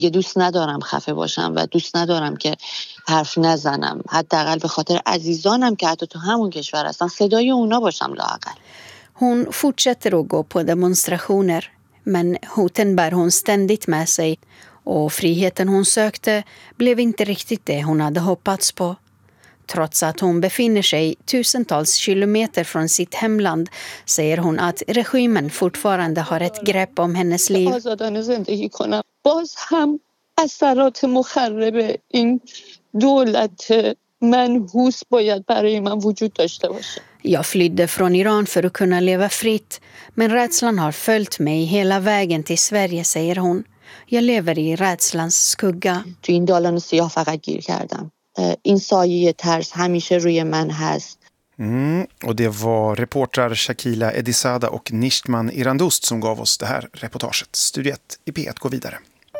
یه دوست ندارم خفه باشم و دوست ندارم که حرف نزنم، حداقل به خاطر عزیزانم که حتی تو همون کشور هستن صدای اونا باشم لااقل. Hon fortsätter att gå på demonstrationer, men hoten bär hon ständigt med sig och friheten hon sökte blev inte riktigt det hon hade hoppats på. Trots att hon befinner sig tusentals kilometer från sitt hemland säger hon att regimen fortfarande har ett grepp om hennes liv. آزادانه زندگی کنم. باز هم اثرات مخرب این دولت منحوس باید برای من وجود داشته باشه. Jag flydde från Iran för att kunna leva fritt, men rädslan har följt mig hela vägen till Sverige, säger hon. Jag lever i rädslans skugga. تو این دالان سیاه فقط گیر کردم. این سایه ترس همیشه روی من هست. Och det var reportrar Shakila Edisada och Nishtman Irandost som gav oss det här reportaget. Studio 1 i P1 går vidare.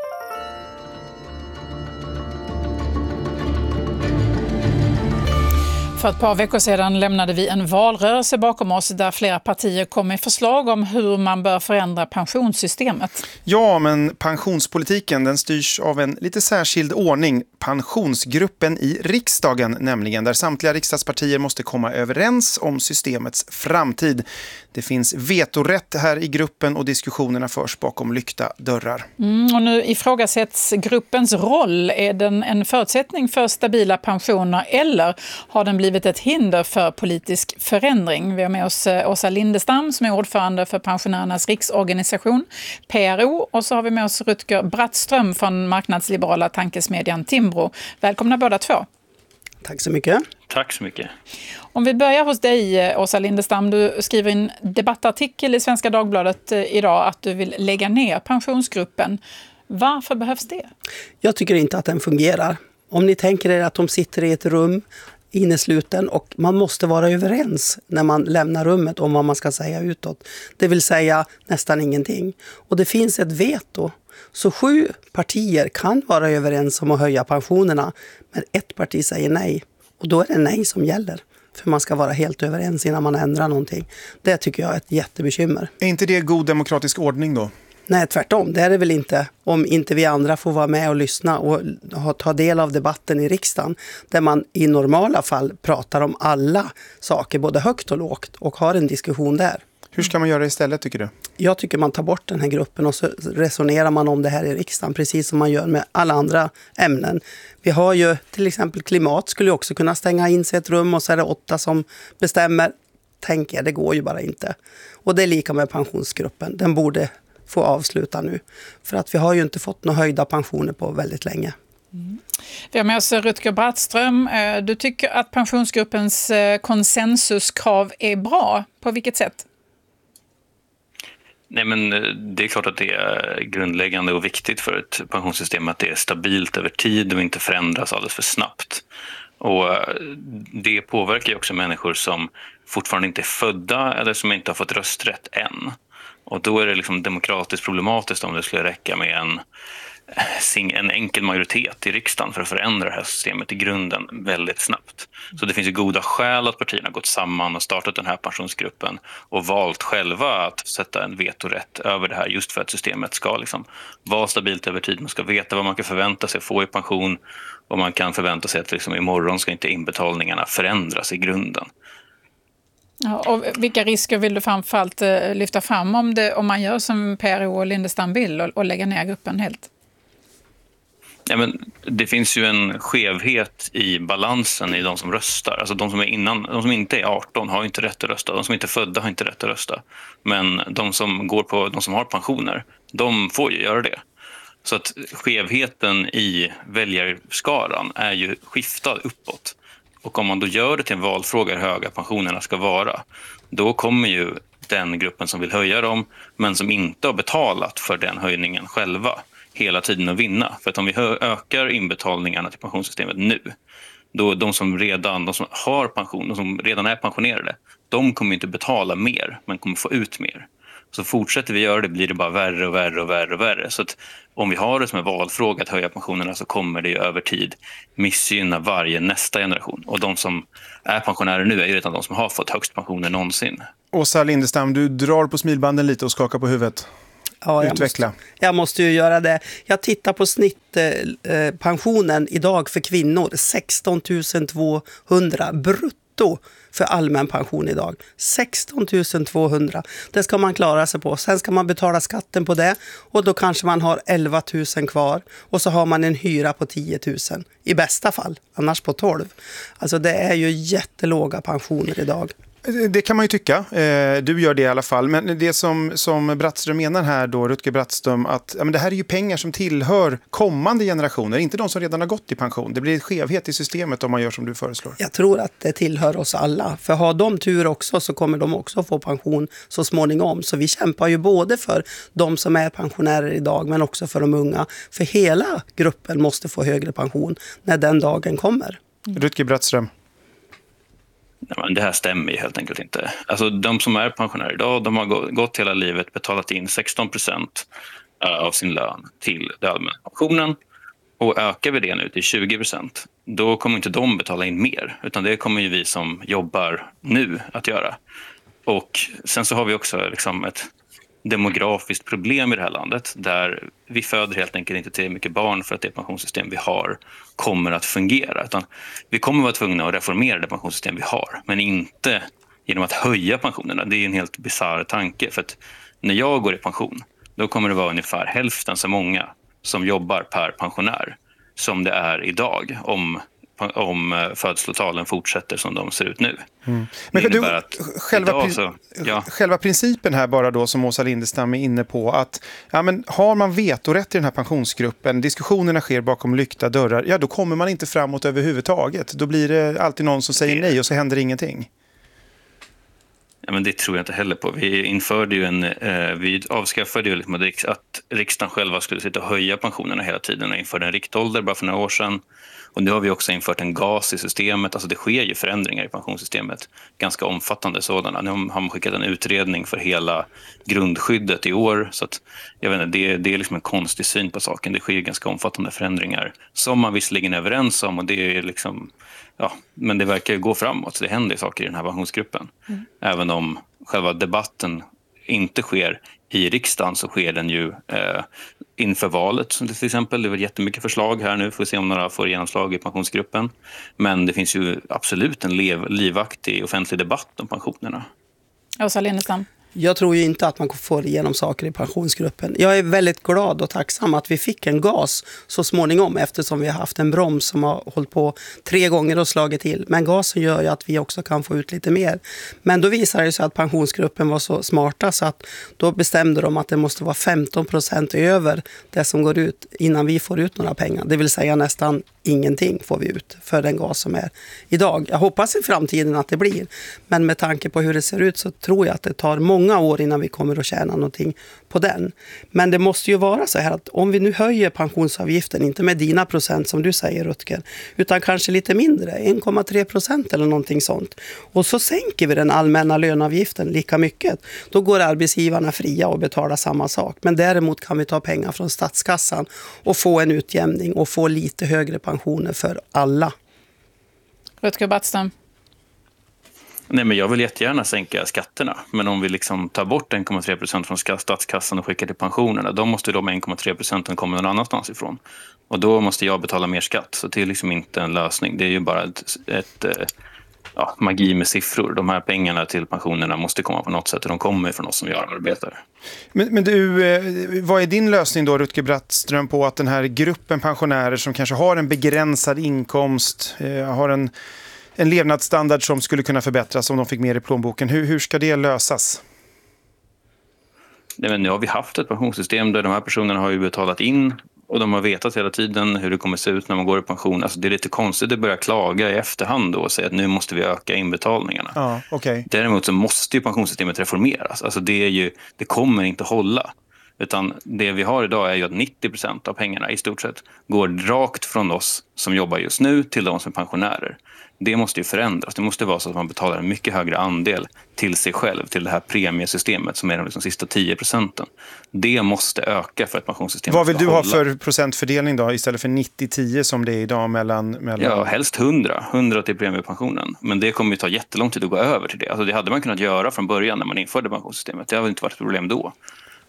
För ett par veckor sedan lämnade vi en valrörelse bakom oss där flera partier kom med förslag om hur man bör förändra pensionssystemet. Ja, men pensionspolitiken den styrs av en lite särskild ordning, pensionsgruppen i riksdagen nämligen, där samtliga riksdagspartier måste komma överens om systemets framtid. Det finns vetorätt här i gruppen och diskussionerna förs bakom lyckta dörrar. Och nu ifrågasätts gruppens roll. Är den en förutsättning för stabila pensioner eller har den blivit ett hinder för politisk förändring? Vi har med oss Åsa Lindestam som är ordförande för Pensionärernas riksorganisation, PRO, och så har vi med oss Rutger Brattström från marknadsliberala tankesmedjan Timbro. Välkomna båda två. Tack så mycket. Tack så mycket. Om vi börjar hos dig, Åsa Lindestam. Du skriver en debattartikel i Svenska Dagbladet idag att du vill lägga ner pensionsgruppen. Varför behövs det? Jag tycker inte att den fungerar. Om ni tänker er att de sitter i ett rum innesluten och man måste vara överens när man lämnar rummet om vad man ska säga utåt. Det vill säga nästan ingenting. Och det finns ett veto. Så 7 partier kan vara överens om att höja pensionerna, men ett parti säger nej. Och då är det nej som gäller. För man ska vara helt överens innan man ändrar någonting. Det tycker jag är ett jättebekymmer. Är inte det god demokratisk ordning då? Nej, tvärtom. Det är det väl inte om inte vi andra får vara med och lyssna och ta del av debatten i riksdagen. Där man i normala fall pratar om alla saker, både högt och lågt, och har en diskussion där. Hur ska man göra istället, tycker du? Jag tycker man tar bort den här gruppen och så resonerar man om det här i riksdagen, precis som man gör med alla andra ämnen. Vi har ju till exempel klimat, skulle också kunna stänga in sig i ett rum och så är det 8 som bestämmer. Tänker jag, det går ju bara inte. Och det är lika med pensionsgruppen. Den borde få avsluta nu. För att vi har ju inte fått några höjda pensioner på väldigt länge. Vi har med oss Rutger Brattström. Du tycker att pensionsgruppens konsensuskrav är bra. På vilket sätt? Nej, men det är klart att det är grundläggande och viktigt för ett pensionssystem att det är stabilt över tid och inte förändras alldeles för snabbt. Och det påverkar ju också människor som fortfarande inte är födda eller som inte har fått rösträtt än. Och då är det liksom demokratiskt problematiskt om det skulle räcka med en enkel majoritet i riksdagen för att förändra det här systemet i grunden väldigt snabbt. Så det finns ju goda skäl att partierna gått samman och startat den här pensionsgruppen och valt själva att sätta en vetorätt över det här just för att systemet ska liksom vara stabilt över tid. Man ska veta vad man kan förvänta sig att få i pension och man kan förvänta sig att liksom imorgon ska inte inbetalningarna förändras i grunden. Ja, och vilka risker vill du framförallt lyfta fram om man gör som PRO och Lindestam vill och lägga ner gruppen helt? Ja, men det finns ju en skevhet i balansen i de som röstar. Alltså de som inte är 18 har inte rätt att rösta. De som inte är födda har inte rätt att rösta. Men de som har pensioner, de får ju göra det. Så att skevheten i väljarskaran är ju skiftad uppåt. Och om man då gör det till en valfråga hur höga pensionerna ska vara, då kommer ju den gruppen som vill höja dem men som inte har betalat för den höjningen själva hela tiden att vinna. För att om vi ökar inbetalningarna till pensionssystemet nu, då de som har pension, de som redan är pensionerade, de kommer inte betala mer men kommer få ut mer. Så fortsätter vi göra det blir det bara värre och värre och värre och värre. Så att om vi har det som en valfråga att höja pensionerna så kommer det ju över tid missgynna varje nästa generation. Och de som är pensionärer nu är ju redan de som har fått högst pensioner någonsin. Åsa Lindestam, du drar på smilbanden lite och skakar på huvudet. Ja, Utveckla. Jag måste ju göra det. Jag tittar på snittpensionen idag för kvinnor. 16 200 brutto för allmän pension idag. 16 200. Det ska man klara sig på. Sen ska man betala skatten på det. Och då kanske man har 11 000 kvar. Och så har man en hyra på 10 000. I bästa fall. Annars på 12. Alltså det är ju jättelåga pensioner idag. Det kan man ju tycka. Du gör det i alla fall. Men det som Brattström menar här då, Rutger Brattström, att det här är ju pengar som tillhör kommande generationer, inte de som redan har gått i pension. Det blir skevhet i systemet om man gör som du föreslår. Jag tror att det tillhör oss alla. För har de tur också så kommer de också få pension så småningom. Så vi kämpar ju både för de som är pensionärer idag men också för de unga. För hela gruppen måste få högre pension när den dagen kommer. Rutger Brattström. Nej, men det här stämmer ju helt enkelt inte. Alltså, de som är pensionärer idag, de har gått hela livet, betalat in 16% av sin lön till den allmänna pensionen. Och ökar vi det nu till 20%, då kommer inte de betala in mer. Utan det kommer ju vi som jobbar nu att göra. Och sen så har vi också liksom ett demografiskt problem i det här landet där vi föder helt enkelt inte tillräckligt mycket barn för att det pensionssystem vi har kommer att fungera. Utan vi kommer vara tvungna att reformera det pensionssystem vi har, men inte genom att höja pensionerna. Det är en helt bizarr tanke, för att när jag går i pension då kommer det vara ungefär hälften så många som jobbar per pensionär som det är idag om födslotalen fortsätter som de ser ut nu. Men själva principen här bara då som Åsa Lindestam är inne på, att har man vetorätt i den här pensionsgruppen, diskussionerna sker bakom lyckta dörrar, då kommer man inte framåt överhuvudtaget. Då blir det alltid någon som säger nej och så händer ingenting. Ja, men det tror jag inte heller på. Vi avskaffade ju liksom att riksdagen själva skulle sitta och höja pensionerna hela tiden och införde en riktålder bara för några år sedan. Och nu har vi också infört en gas i systemet. Alltså det sker ju förändringar i pensionssystemet. Ganska omfattande sådana. Nu har man skickat en utredning för hela grundskyddet i år. Så att, jag vet inte, det är liksom en konstig syn på saken. Det sker ju ganska omfattande förändringar som man visserligen är överens om. Och det är liksom, men det verkar ju gå framåt. Så det händer saker i den här pensionsgruppen. Även om själva debatten inte sker i riksdagen så sker den ju inför valet. Som till exempel, det var jättemycket förslag här nu. Får se om några får genomslag i pensionsgruppen. Men det finns ju absolut en livaktig offentlig debatt om pensionerna. Åsa Lindestam. Jag tror ju inte att man får igenom saker i pensionsgruppen. Jag är väldigt glad och tacksam att vi fick en gas så småningom eftersom vi har haft en broms som har hållit på 3 gånger och slagit till. Men gasen gör ju att vi också kan få ut lite mer. Men då visade det sig att pensionsgruppen var så smarta så att då bestämde de att det måste vara 15% över det som går ut innan vi får ut några pengar. Det vill säga nästan ingenting får vi ut för den gas som är idag. Jag hoppas i framtiden att det blir. Men med tanke på hur det ser ut så tror jag att det tar många år innan vi kommer att tjäna någonting på den. Men det måste ju vara så här att om vi nu höjer pensionsavgiften, inte med dina procent som du säger Rutger, utan kanske lite mindre, 1,3% eller någonting sånt. Och så sänker vi den allmänna löneavgiften lika mycket. Då går arbetsgivarna fria och betalar samma sak. Men däremot kan vi ta pengar från statskassan och få en utjämning och få lite högre pensioner för alla. Rutger Brattström. Nej, men jag vill jättegärna sänka skatterna. Men om vi liksom tar bort 1,3% från statskassan och skickar till pensionerna, då måste de 1,3% komma någon annanstans ifrån. Och då måste jag betala mer skatt. Så det är liksom inte en lösning. Det är ju bara ett magi med siffror. De här pengarna till pensionerna måste komma på något sätt. Och de kommer från oss som gör arbetare. Men du, vad är din lösning då, Rutger Brattström, på att den här gruppen pensionärer som kanske har en begränsad inkomst, har en levnadsstandard som skulle kunna förbättras om de fick mer i plånboken. Hur ska det lösas? Nej, men nu har vi haft ett pensionssystem där de här personerna har ju betalat in och de har vetat hela tiden hur det kommer se ut när man går i pension. Alltså det är lite konstigt att börja klaga i efterhand då och säga att nu måste vi öka inbetalningarna. Ja, okay. Däremot så måste ju pensionssystemet reformeras. Alltså det kommer inte hålla. Utan det vi har idag är ju att 90% av pengarna i stort sett går rakt från oss som jobbar just nu till de som är pensionärer. Det måste ju förändras. Det måste vara så att man betalar en mycket högre andel till sig själv, till det här premiesystemet som är de liksom sista 10%. Det måste öka för att pensionssystemet Vad vill du hålla. ha för procentfördelning då istället för 90-10 som det är idag mellan... Ja, helst 100 till premiepensionen. Men det kommer ju ta jättelång tid att gå över till det. Alltså det hade man kunnat göra från början när man införde pensionssystemet. Det hade inte varit ett problem då.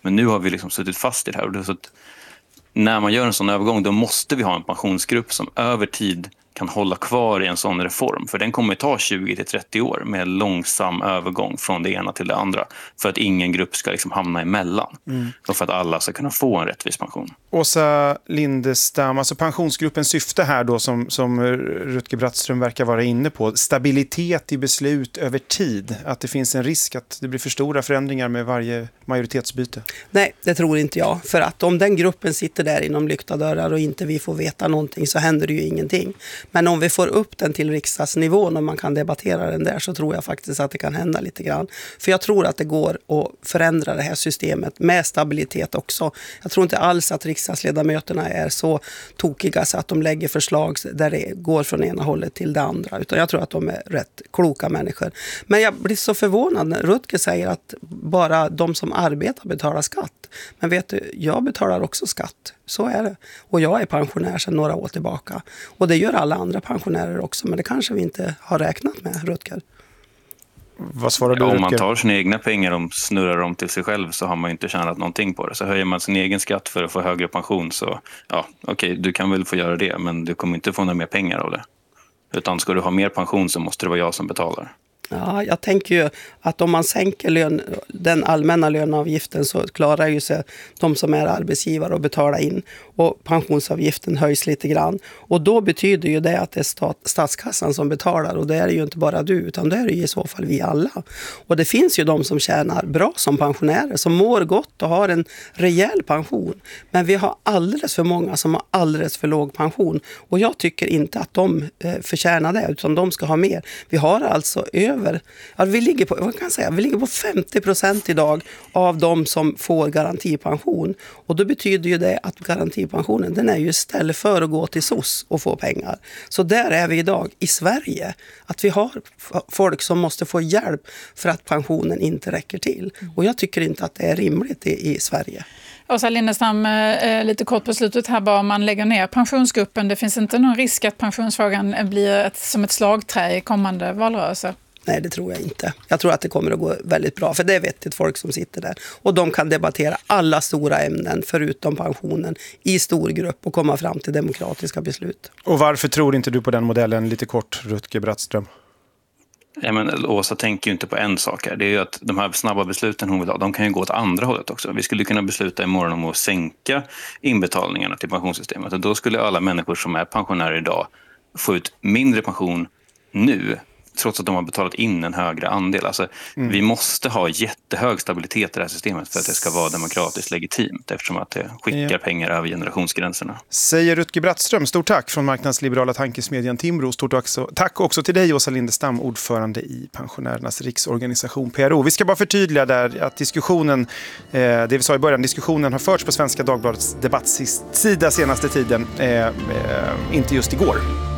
Men nu har vi liksom suttit fast i det här. Och så att när man gör en sån övergång, då måste vi ha en pensionsgrupp som över tid kan hålla kvar i en sån reform. För den kommer ta 20-30 år med långsam övergång från det ena till det andra. För att ingen grupp ska liksom hamna emellan. Och för att alla ska kunna få en rättvis pension. Åsa Lindestam, alltså pensionsgruppens syfte här då som Rutger Brattström verkar vara inne på. Stabilitet i beslut över tid. Att det finns en risk att det blir för stora förändringar med varje majoritetsbyte. Nej, det tror inte jag. För att om den gruppen sitter där inom lyckta dörrar och inte vi får veta någonting så händer det ju ingenting. Men om vi får upp den till riksdagsnivån och man kan debattera den där så tror jag faktiskt att det kan hända lite grann. För jag tror att det går att förändra det här systemet med stabilitet också. Jag tror inte alls att riksdagsledamöterna är så tokiga så att de lägger förslag där det går från ena hållet till det andra. Utan jag tror att de är rätt kloka människor. Men jag blir så förvånad när Rutger säger att bara de som arbetar betalar skatt. Men vet du, jag betalar också skatt. Så är det. Och jag är pensionär sedan några år tillbaka. Och det gör alla andra pensionärer också. Men det kanske vi inte har räknat med, Rutger. Vad svarar du, Om man Rutger? tar sina egna pengar och snurrar dem till sig själv så har man inte tjänat någonting på det. Så höjer man sin egen skatt för att få högre pension så ja, okej, du kan väl få göra det. Men du kommer inte få några mer pengar av det. Utan ska du ha mer pension så måste det vara jag som betalar. Ja, jag tänker ju att om man sänker den allmänna löneavgiften så klarar ju sig de som är arbetsgivare att betala in och pensionsavgiften höjs lite grann. Och då betyder ju det att det är statskassan som betalar och det är ju inte bara du utan det är ju i så fall vi alla. Och det finns ju de som tjänar bra som pensionärer som mår gott och har en rejäl pension. Men vi har alldeles för många som har alldeles för låg pension och jag tycker inte att de förtjänar det utan de ska ha mer. Vi har alltså vi ligger på 50% idag av de som får garantipension. Och då betyder ju det att garantipensionen den är ju istället för att gå till SOS och få pengar. Så där är vi idag i Sverige. Att vi har folk som måste få hjälp för att pensionen inte räcker till. Och jag tycker inte att det är rimligt i Sverige. Åsa Lindestam, lite kort på slutet här bara, om man lägger ner pensionsgruppen. Det finns inte någon risk att pensionsfrågan blir som ett slagträ i kommande valrörelse? Nej, det tror jag inte. Jag tror att det kommer att gå väldigt bra, för det är vettigt folk som sitter där. Och de kan debattera alla stora ämnen förutom pensionen i stor grupp och komma fram till demokratiska beslut. Och varför tror inte du på den modellen? Lite kort, Rutger Brattström. Ja, men Åsa tänker ju inte på en sak här. Det är ju att de här snabba besluten hon vill ha, de kan ju gå åt andra hållet också. Vi skulle kunna besluta imorgon om att sänka inbetalningarna till pensionssystemet. Och då skulle alla människor som är pensionärer idag få ut mindre pension nu, trots att de har betalat in en högre andel. Alltså, vi måste ha jättehög stabilitet i det här systemet för att det ska vara demokratiskt legitimt eftersom att det skickar pengar över generationsgränserna. Säger Rutger Brattström, stort tack från marknadsliberala tankesmedjan Timbro. Stort tack också till dig, Åsa Lindestam, ordförande i Pensionärernas riksorganisation PRO. Vi ska bara förtydliga där att diskussionen, det vi sa i början, diskussionen har förts på Svenska Dagbladets debattsida senaste tiden, inte just igår.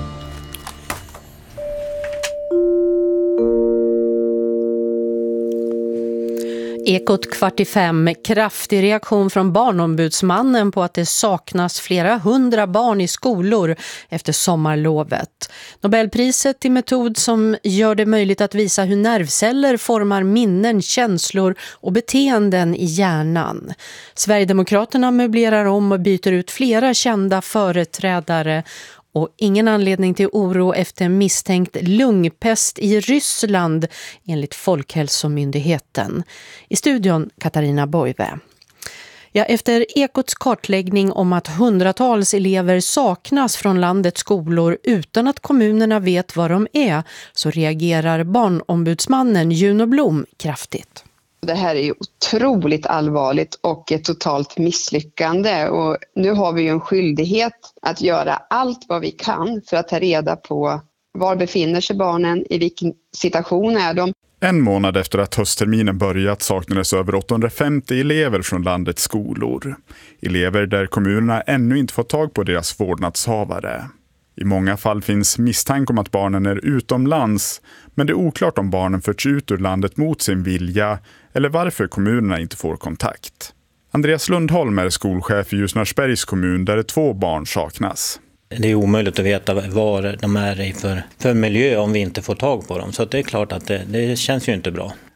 Ekot 4:45, kraftig reaktion från Barnombudsmannen på att det saknas flera 100 barn i skolor efter sommarlovet. Nobelpriset i metod som gör det möjligt att visa hur nervceller formar minnen, känslor och beteenden i hjärnan. Sverigedemokraterna möblerar om och byter ut flera kända företrädare och ingen anledning till oro efter misstänkt lungpest i Ryssland enligt Folkhälsomyndigheten. I studion Katarina Boive. Ja, efter Ekots kartläggning om att hundratals elever saknas från landets skolor utan att kommunerna vet var de är så reagerar Barnombudsmannen Juno Blom kraftigt. Det här är ju otroligt allvarligt och ett totalt misslyckande och nu har vi ju en skyldighet att göra allt vad vi kan för att ta reda på var befinner sig barnen, i vilken situation är de. En månad efter att höstterminen börjat saknades över 850 elever från landets skolor. Elever där kommunerna ännu inte fått tag på deras vårdnadshavare. I många fall finns misstanke om att barnen är utomlands, men det är oklart om barnen förts ut ur landet mot sin vilja eller varför kommunerna inte får kontakt. Andreas Lundholm är skolchef i Ljusnarsbergs kommun där 2 barn saknas. Det är omöjligt att veta vad de är i för miljö om vi inte får tag på dem, så det är klart att det känns ju inte bra.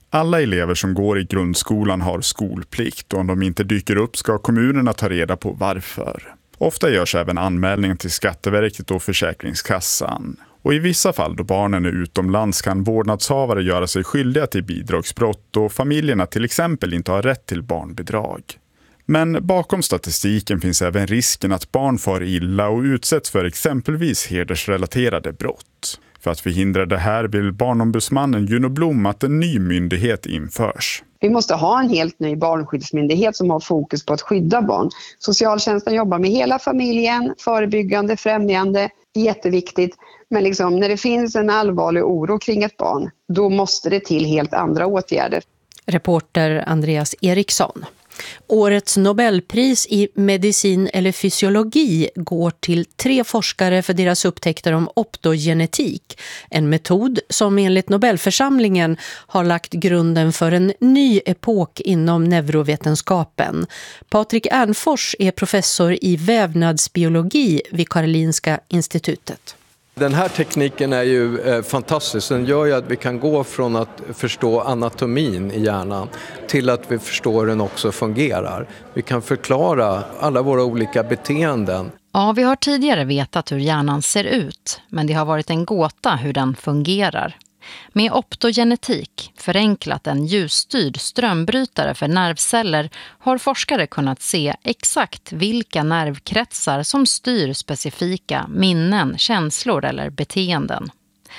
Alla elever som går i grundskolan har skolplikt och om de inte dyker upp ska kommunerna ta reda på varför. Ofta görs även anmälningar till Skatteverket och Försäkringskassan. Och i vissa fall då barnen är utomlands kan vårdnadshavare göra sig skyldiga till bidragsbrott och familjerna till exempel inte har rätt till barnbidrag. Men bakom statistiken finns även risken att barn far illa och utsätts för exempelvis hedersrelaterade brott. För att förhindra det här vill barnombudsmannen Juno Blom att en ny myndighet införs. Vi måste ha en helt ny barnskyddsmyndighet som har fokus på att skydda barn. Socialtjänsten jobbar med hela familjen, förebyggande, främjande, jätteviktigt. Men när det finns en allvarlig oro kring ett barn, då måste det till helt andra åtgärder. Reporter Andreas Eriksson. Årets Nobelpris i medicin eller fysiologi går till 3 forskare för deras upptäckter om optogenetik. En metod som enligt Nobelförsamlingen har lagt grunden för en ny epok inom neurovetenskapen. Patrik Ernfors är professor i vävnadsbiologi vid Karolinska institutet. Den här tekniken är ju fantastisk. Den gör ju att vi kan gå från att förstå anatomin i hjärnan till att vi förstår hur den också fungerar. Vi kan förklara alla våra olika beteenden. Ja, vi har tidigare vetat hur hjärnan ser ut, men det har varit en gåta hur den fungerar. Med optogenetik, förenklat en ljusstyrd strömbrytare för nervceller, har forskare kunnat se exakt vilka nervkretsar som styr specifika minnen, känslor eller beteenden.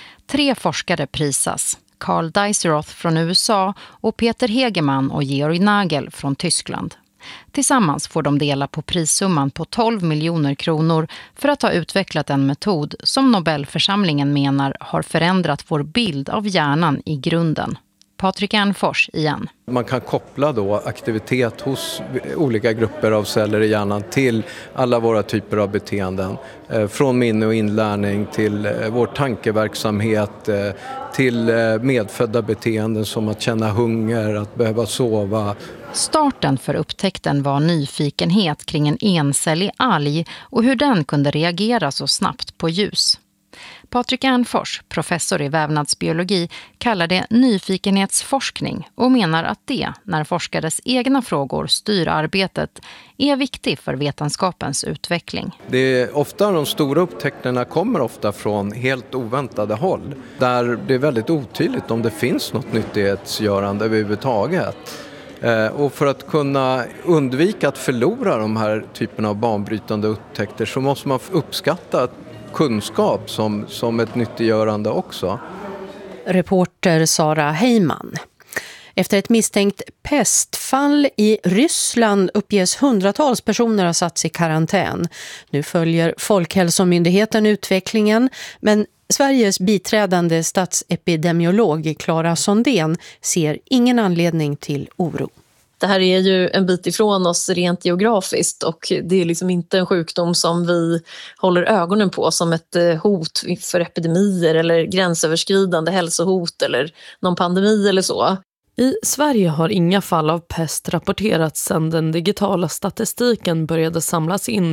3 forskare prisas, Carl Deiseroth från USA och Peter Hegemann och Georg Nagel från Tyskland. Tillsammans får de dela på prissumman på 12 miljoner kronor för att ha utvecklat en metod som Nobelförsamlingen menar har förändrat vår bild av hjärnan i grunden. Patrik Ernfors igen. Man kan koppla då aktivitet hos olika grupper av celler i hjärnan till alla våra typer av beteenden. Från minne och inlärning till vår tankeverksamhet, till medfödda beteenden som att känna hunger, att behöva sova. Starten för upptäckten var nyfikenhet kring en encellig alg och hur den kunde reagera så snabbt på ljus. Patrik Ernfors, professor i vävnadsbiologi, kallar det nyfikenhetsforskning och menar att det, när forskares egna frågor styr arbetet, är viktigt för vetenskapens utveckling. Det är ofta de stora upptäckterna kommer ofta från helt oväntade håll, där det är väldigt otydligt om det finns något nyttighetsgörande överhuvudtaget. Och för att kunna undvika att förlora de här typerna av banbrytande upptäckter så måste man uppskatta kunskap som ett nyttiggörande också. Reporter Sara Heiman. Efter ett misstänkt pestfall i Ryssland uppges hundratals personer ha satts i karantän. Nu följer Folkhälsomyndigheten utvecklingen, men Sveriges biträdande statsepidemiolog Clara Sondén ser ingen anledning till oro. Det här är ju en bit ifrån oss rent geografiskt och det är liksom inte en sjukdom som vi håller ögonen på som ett hot för epidemier eller gränsöverskridande hälsohot eller någon pandemi eller så. I Sverige har inga fall av pest rapporterats sedan den digitala statistiken började samlas in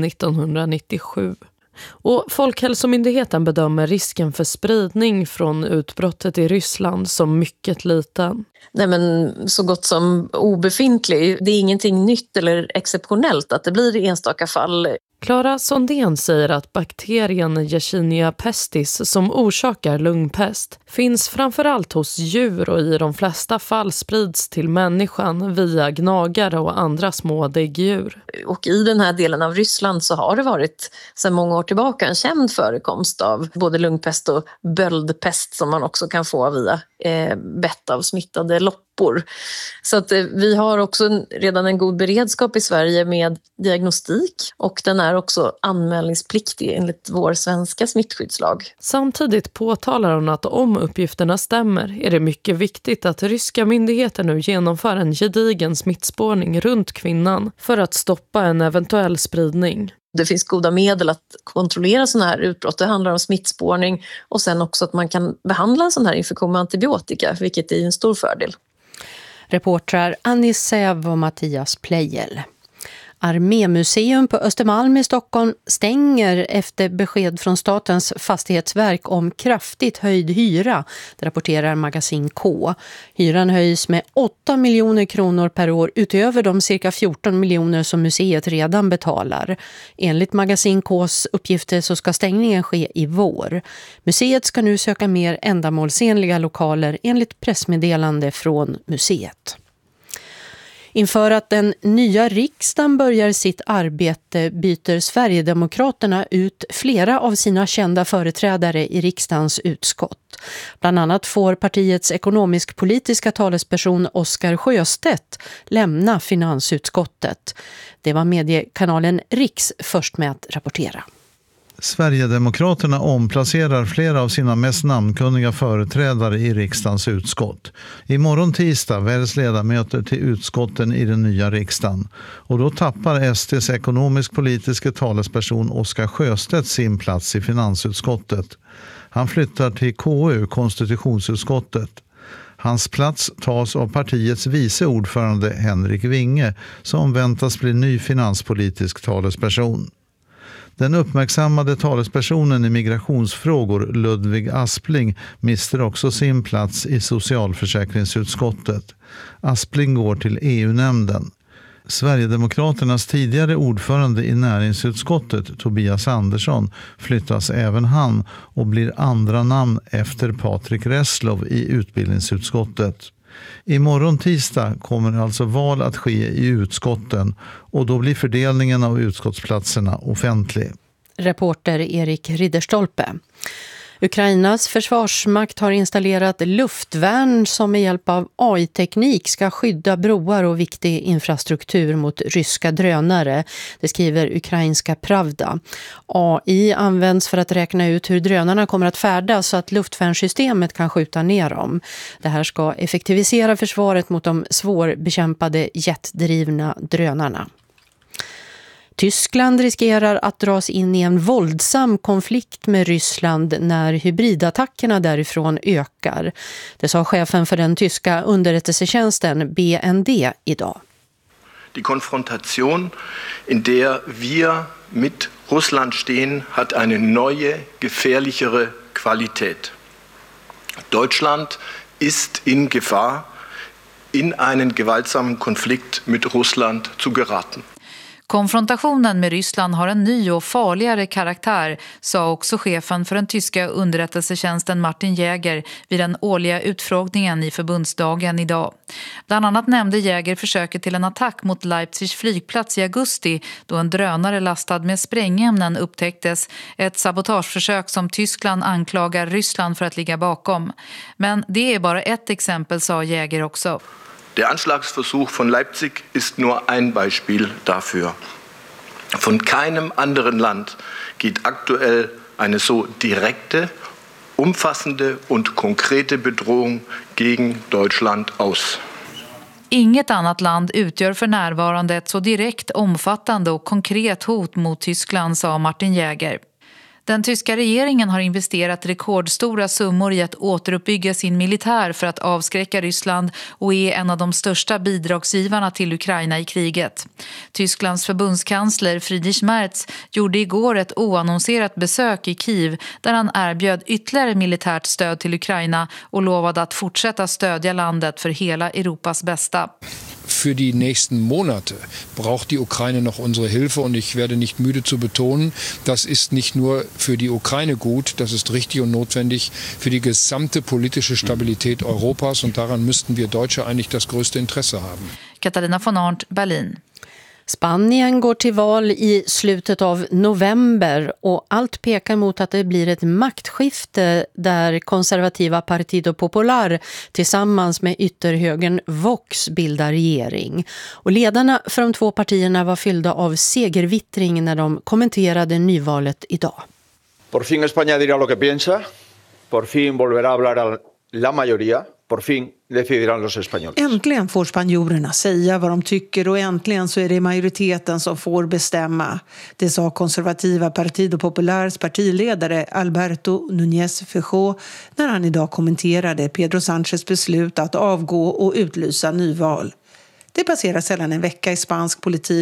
1997. Och Folkhälsomyndigheten bedömer risken för spridning från utbrottet i Ryssland som mycket liten. Nej, men så gott som obefintlig. Det är ingenting nytt eller exceptionellt att det blir enstaka fall. Clara Sondén säger att bakterien Yersinia pestis som orsakar lungpest finns framförallt hos djur och i de flesta fall sprids till människan via gnagare och andra små däggdjur. Och i den här delen av Ryssland så har det varit sedan många år tillbaka en känd förekomst av både lungpest och böldpest som man också kan få via bett av smittade loppor. Så att vi har också redan en god beredskap i Sverige med diagnostik och den är också anmälningspliktig enligt vår svenska smittskyddslag. Samtidigt påtalar hon att om uppgifterna stämmer är det mycket viktigt att ryska myndigheter nu genomför en gedigen smittspårning runt kvinnan för att stoppa en eventuell spridning. Det finns goda medel att kontrollera sådana här utbrott. Det handlar om smittspårning och sen också att man kan behandla en sån här infektion med antibiotika, vilket är en stor fördel. Reportrar Annie Säv och Mattias Plejel. Armémuseum på Östermalm i Stockholm stänger efter besked från Statens fastighetsverk om kraftigt höjd hyra, det rapporterar Magasin K. Hyran höjs med 8 miljoner kronor per år utöver de cirka 14 miljoner som museet redan betalar. Enligt Magasin Ks uppgifter så ska stängningen ske i vår. Museet ska nu söka mer ändamålsenliga lokaler enligt pressmeddelande från museet. Inför att den nya riksdagen börjar sitt arbete byter Sverigedemokraterna ut flera av sina kända företrädare i riksdagens utskott. Bland annat får partiets ekonomisk-politiska talesperson Oskar Sjöstedt lämna finansutskottet. Det var mediekanalen Riks först med att rapportera. Sverigedemokraterna omplacerar flera av sina mest namnkunniga företrädare i riksdagens utskott. Imorgon tisdag väljs ledamöter till utskotten i den nya riksdagen. Och då tappar SDs ekonomisk-politiska talesperson Oskar Sjöstedt sin plats i finansutskottet. Han flyttar till KU, konstitutionsutskottet. Hans plats tas av partiets vice ordförande Henrik Winge som väntas bli ny finanspolitisk talesperson. Den uppmärksammade talespersonen i migrationsfrågor Ludvig Aspling mister också sin plats i socialförsäkringsutskottet. Aspling går till EU-nämnden. Sverigedemokraternas tidigare ordförande i näringsutskottet Tobias Andersson flyttas även han och blir andra namn efter Patrik Reslow i utbildningsutskottet. Imorgon tisdag kommer alltså val att ske i utskotten och då blir fördelningen av utskottsplatserna offentlig. Reporter Erik Ridderstolpe. Ukrainas försvarsmakt har installerat luftvärn som med hjälp av AI-teknik ska skydda broar och viktig infrastruktur mot ryska drönare. Det skriver ukrainska Pravda. AI används för att räkna ut hur drönarna kommer att färdas så att luftvärnssystemet kan skjuta ner dem. Det här ska effektivisera försvaret mot de svårbekämpade jetdrivna drönarna. Tyskland riskerar att dras in i en våldsam konflikt med Ryssland när hybridattackerna därifrån ökar. Det sa chefen för den tyska underrättelsetjänsten BND idag. Die Konfrontation, in der wir mit Russland stehen, hat eine neue, gefährlichere Qualität. Deutschland ist in Gefahr, in einen gewaltsamen Konflikt mit Russland zu geraten. Konfrontationen med Ryssland har en ny och farligare karaktär, sa också chefen för den tyska underrättelsetjänsten Martin Jäger vid den årliga utfrågningen i förbundsdagen idag. Bland annat nämnde Jäger försöket till en attack mot Leipzigs flygplats i augusti då en drönare lastad med sprängämnen upptäcktes, ett sabotageförsök som Tyskland anklagar Ryssland för att ligga bakom. Men det är bara ett exempel, sa Jäger också. Der Anschlagsversuch von Leipzig ist nur ein Beispiel dafür. Von keinem anderen Land geht aktuell eine so direkte, umfassende und konkrete Bedrohung gegen Deutschland aus. Inget annat land utgör för närvarande ett så direkt, omfattande och konkret hot mot Tyskland, sa Martin Jäger. Den tyska regeringen har investerat rekordstora summor i att återuppbygga sin militär för att avskräcka Ryssland och är en av de största bidragsgivarna till Ukraina i kriget. Tysklands förbundskansler Friedrich Merz gjorde igår ett oannonserat besök i Kiev där han erbjöd ytterligare militärt stöd till Ukraina och lovade att fortsätta stödja landet för hela Europas bästa. Für die nächsten Monate braucht die Ukraine noch unsere Hilfe und ich werde nicht müde zu betonen, das ist nicht nur für die Ukraine gut, das ist richtig und notwendig für die gesamte politische Stabilität Europas und daran müssten wir Deutsche eigentlich das größte Interesse haben. Katarina von Arndt, Berlin. Spanien går till val i slutet av november och allt pekar mot att det blir ett maktskifte där konservativa Partido Popular tillsammans med ytterhögern Vox bildar regering. Och ledarna för de två partierna var fyllda av segervittring när de kommenterade nyvalet idag. Por fin España dirá lo que piensa, por fin volverá a hablar la mayoría. Por fin decidirán los españoles. Äntligen får spanjorerna säga vad de tycker och äntligen så är det majoriteten som får bestämma. Det sa konservativa Partido Populars partiledare Alberto Núñez Feijóo när han idag kommenterade Pedro Sánchez beslut att avgå och utlysa nyval. Det passerar sällan en vecka i spansk politik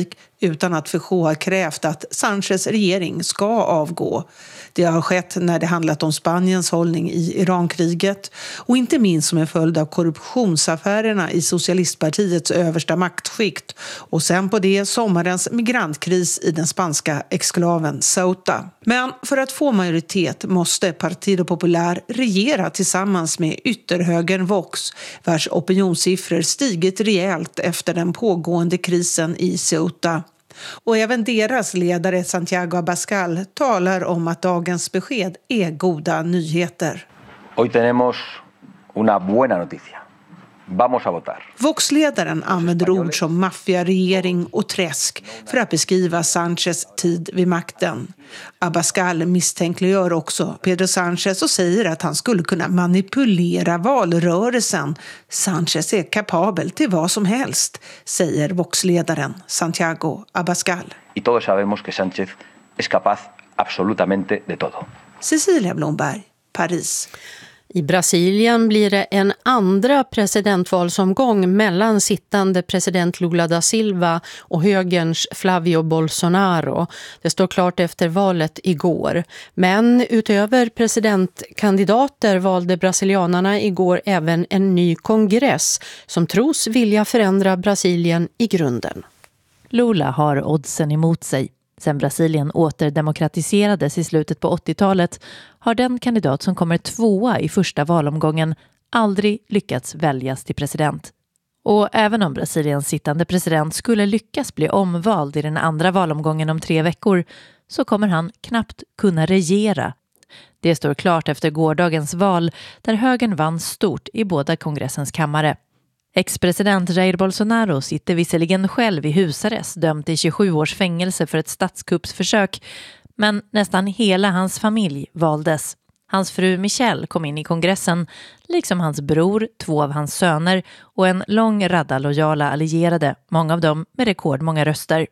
utan att Fichot har krävt att Sánchez regering ska avgå. Det har skett när det handlat om Spaniens hållning i Irankriget och inte minst som en följd av korruptionsaffärerna i socialistpartiets översta maktskikt och sen på det sommarens migrantkris i den spanska exklaven Ceuta. Men för att få majoritet måste Partido Popular regera tillsammans med ytterhögern Vox, vars opinionssiffror stigit rejält efter den pågående krisen i Ceuta. Och även deras ledare Santiago Abascal talar om att dagens besked är goda nyheter. Hoy tenemos una buena noticia. Vamos a votar. Vox-ledaren använder ord som maffia, regering och träsk för att beskriva Sánchez tid vid makten. Abascal misstänkliggör också Pedro Sánchez och säger att han skulle kunna manipulera valrörelsen. Sánchez är kapabel till vad som helst, säger Vox-ledaren Santiago Abascal. Y todos sabemos que Sánchez es capaz absolutamente de todo. Cecilia Blomberg, Paris. I Brasilien blir det en andra presidentvalsomgång mellan sittande president Lula da Silva och högerns Flavio Bolsonaro. Det står klart efter valet igår. Men utöver presidentkandidater valde brasilianarna igår även en ny kongress som tros vilja förändra Brasilien i grunden. Lula har oddsen emot sig. Sen Brasilien återdemokratiserades i slutet på 80-talet har den kandidat som kommer tvåa i första valomgången aldrig lyckats väljas till president. Och även om Brasiliens sittande president skulle lyckas bli omvald i den andra valomgången om 3 veckor så kommer han knappt kunna regera. Det står klart efter gårdagens val där högern vann stort i båda kongressens kammare. Ex-president Jair Bolsonaro sitter visserligen själv i husarrest dömd till 27 års fängelse för ett statskuppsförsök, men nästan hela hans familj valdes. Hans fru Michelle kom in i kongressen, liksom hans bror, 2 av hans söner och en lång radda lojala allierade, många av dem med rekordmånga röster.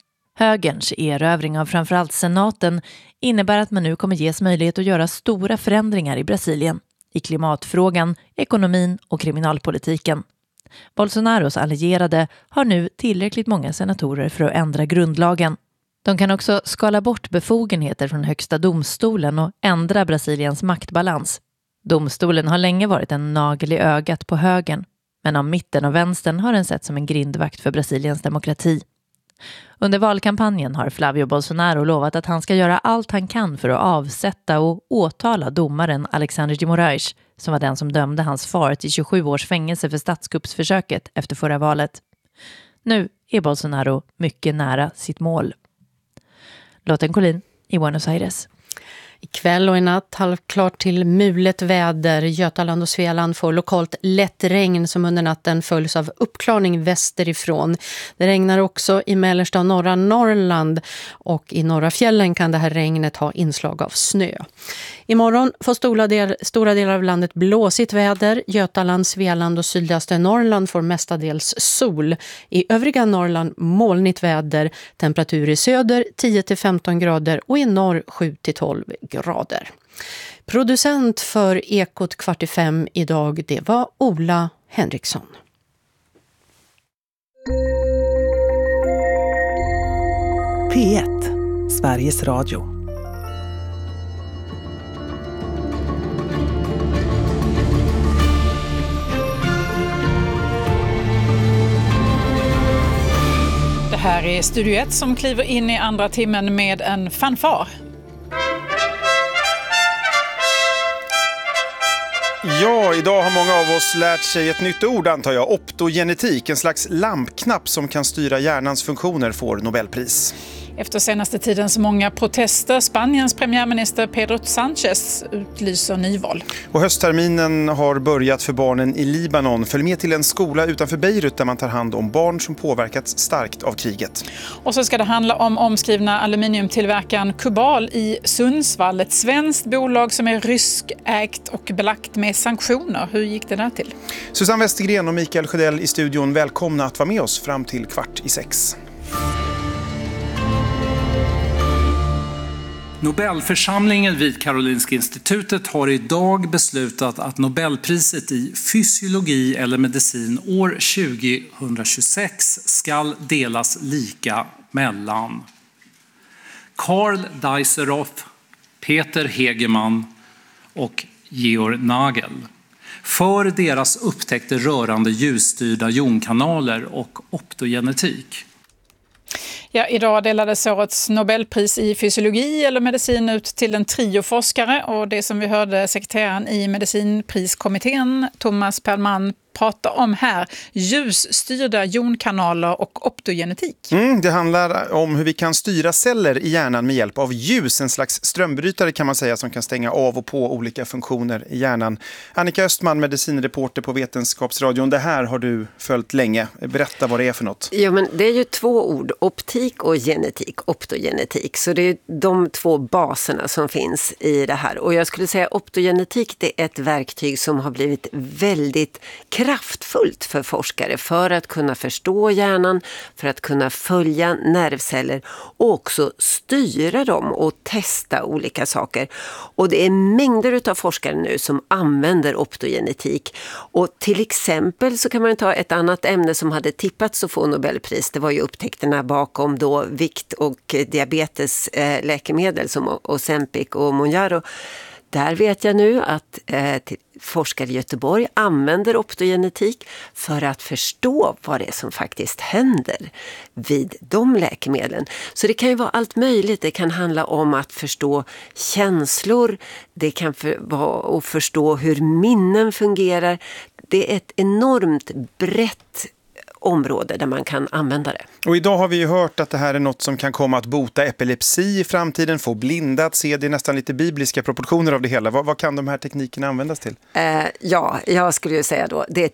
Högerns erövring av framförallt senaten innebär att man nu kommer ges möjlighet att göra stora förändringar i Brasilien, i klimatfrågan, ekonomin och kriminalpolitiken. Bolsonaros allierade har nu tillräckligt många senatorer för att ändra grundlagen. De kan också skala bort befogenheter från högsta domstolen och ändra Brasiliens maktbalans. Domstolen har länge varit en nagel i ögat på högern, men av mitten och vänstern har den sett som en grindvakt för Brasiliens demokrati. Under valkampanjen har Flavio Bolsonaro lovat att han ska göra allt han kan för att avsätta och åtala domaren Alexandre de Moraes, som var den som dömde hans far till 27 års fängelse för statskuppsförsöket efter förra valet. Nu är Bolsonaro mycket nära sitt mål. Lotten Collin i Buenos Aires. Ikväll och i natt halvklart till mulet väder. Götaland och Svealand får lokalt lätt regn som under natten följs av uppklarning västerifrån. Det regnar också i mellersta och norra Norrland och i norra fjällen kan det här regnet ha inslag av snö. Imorgon får stora delar av landet blåsigt väder. Götaland, Svealand och sydligaste Norrland får mestadels sol. I övriga Norrland molnigt väder. Temperatur i söder 10-15 grader och i norr 7-12 grader. Producent för Ekot 45 idag, det var Ola Henriksson. P1, Sveriges Radio. Det här är Studio 1 som kliver in i andra timmen med en fanfar. Ja, idag har många av oss lärt sig ett nytt ord antar jag. Optogenetik, en slags lampknapp som kan styra hjärnans funktioner, får Nobelpris. Efter senaste tidens många protester, Spaniens premiärminister Pedro Sánchez utlyser nyval. Och höstterminen har börjat för barnen i Libanon. Följ med till en skola utanför Beirut där man tar hand om barn som påverkats starkt av kriget. Och så ska det handla om omskrivna aluminiumtillverkaren Kubal i Sundsvall. Ett svenskt bolag som är ryskägt och belagt med sanktioner. Hur gick det där till? Susanne Westergren och Mikael Sjödell i studion, välkomna att vara med oss fram till 5:15. Nobelförsamlingen vid Karolinska institutet har idag beslutat att Nobelpriset i fysiologi eller medicin år 2026 ska delas lika mellan Karl Dijsselhoff, Peter Hegemann och Georg Nagel för deras upptäckter rörande ljusstyrda jonkanaler och optogenetik. Ja, idag delades årets Nobelpris i fysiologi eller medicin ut till en trio forskare, och det som vi hörde sekreteraren i medicinpriskommittén Thomas Perlman prata om här, ljusstyrda jonkanaler och optogenetik. Det handlar om hur vi kan styra celler i hjärnan med hjälp av ljus, en slags strömbrytare kan man säga som kan stänga av och på olika funktioner i hjärnan. Annika Östman, medicinreporter på Vetenskapsradion, det här har du följt länge. Berätta vad det är för något. Ja, men det är ju två ord, optik och genetik, optogenetik. Så det är de två baserna som finns i det här. Och jag skulle säga optogenetik, det är ett verktyg som har blivit väldigt kraftfullt för forskare för att kunna förstå hjärnan, för att kunna följa nervceller och också styra dem och testa olika saker. Och det är mängder av forskare nu som använder optogenetik. Och till exempel så kan man ta ett annat ämne som hade tippats att få Nobelpris. Det var ju upptäckterna bakom då vikt- och diabetesläkemedel som Ozempic och Mounjaro. Där vet jag nu att forskare i Göteborg använder optogenetik för att förstå vad det är som faktiskt händer vid de läkemedlen. Så det kan ju vara allt möjligt. Det kan handla om att förstå känslor. Det kan vara att förstå hur minnen fungerar. Det är ett enormt brett område där man kan använda det. Och idag har vi ju hört att det här är något som kan komma att bota epilepsi i framtiden, få blinda att se. Det är nästan lite bibliska proportioner av det hela. Vad kan de här teknikerna användas till? Ja, jag skulle ju säga då, det är ett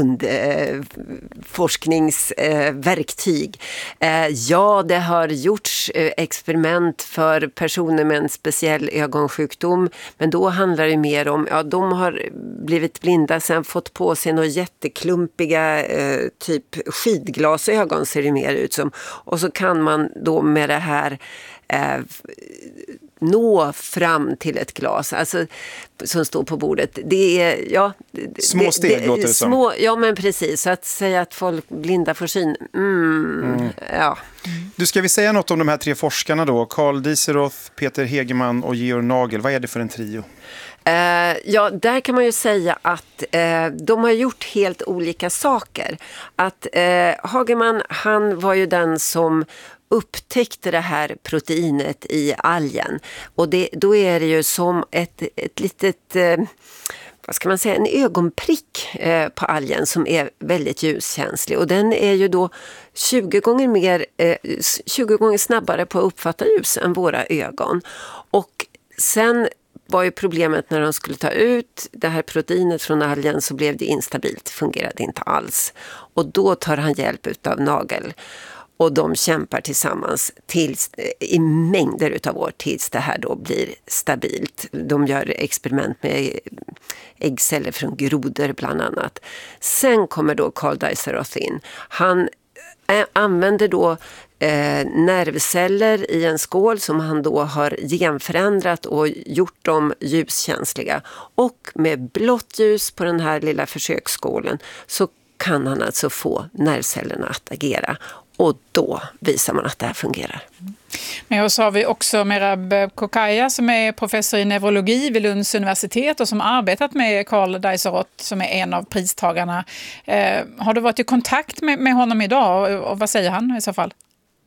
grundforskningsverktyg. Ja, det har gjorts experiment för personer med en speciell ögonsjukdom, men då handlar det mer om, de har blivit blinda, sen fått på sig några jätteklumpiga typ skidglasögon ser det mer ut som. Och så kan man då med det här nå fram till ett glas, alltså, som står på bordet. Det är, små steg låter det som. Ja, men precis. Så att säga att folk blinda får syn. Ja. Du, ska vi säga något om de här tre forskarna då? Karl Dijsselhoff, Peter Hegemann och Georg Nagel. Vad är det för en trio? Ja, där kan man ju säga att de har gjort helt olika saker. Att Hageman, han var ju den som upptäckte det här proteinet i algen. Och då är det ju som ett litet, vad ska man säga, en ögonprick på algen som är väldigt ljuskänslig. Och den är ju då 20 gånger snabbare på att uppfatta ljus än våra ögon. Och sen var ju problemet när de skulle ta ut det här proteinet från algen, så blev det instabilt, fungerade inte alls. Och då tar han hjälp av Nagel. Och de kämpar tillsammans i mängder utav år tills det här då blir stabilt. De gör experiment med äggceller från grodor bland annat. Sen kommer då Karl Dijsselhoff in. Han använder då nervceller i en skål som han då har genförändrat och gjort dem ljuskänsliga. Och med blått ljus på den här lilla försöksskålen så kan han alltså få nervcellerna att agera. Och då visar man att det här fungerar. Men så har vi också Merab Kokaya som är professor i neurologi vid Lunds universitet och som arbetat med Karl Dijsselhoff som är en av pristagarna. Har du varit i kontakt med honom idag och vad säger han i så fall?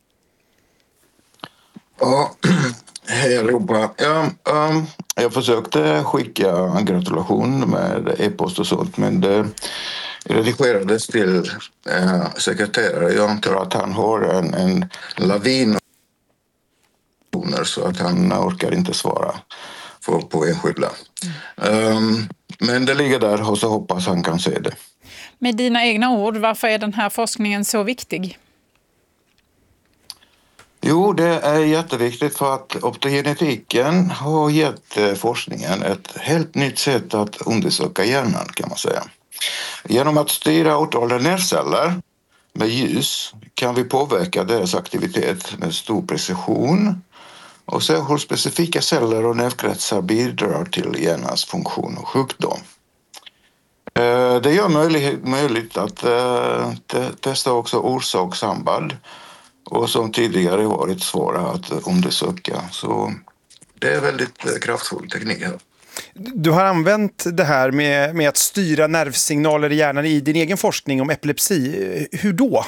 Ja, hej allihopa. Jag försökte skicka en gratulation med e-post och sånt, men det redigerades till sekreterare. Jag antar att han har en lavin så att han orkar inte svara på enskilda. Men det ligger där och så hoppas han kan se det. Med dina egna ord, varför är den här forskningen så viktig? Jo, det är jätteviktigt för att optogenetiken har gett forskningen ett helt nytt sätt att undersöka hjärnan, kan man säga. Genom att styra åtrådda nervceller med ljus kan vi påverka deras aktivitet med stor precision och se hur specifika celler och nervkretsar bidrar till hjärnans funktion och sjukdom. Det gör möjligt att testa också orsakssamband och som tidigare varit svåra att undersöka. Så det är väldigt kraftfull teknik här. Du har använt det här med att styra nervsignaler i hjärnan i din egen forskning om epilepsi. Hur då?